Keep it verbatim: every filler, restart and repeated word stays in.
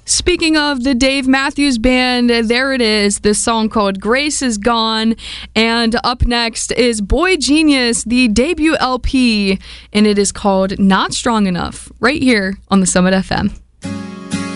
Speaking of the Dave Matthews Band, there it is, this song called Grace Is Gone. And up next is Boy Genius, the debut L P, and it is called Not Strong Enough, right here on the Summit F M.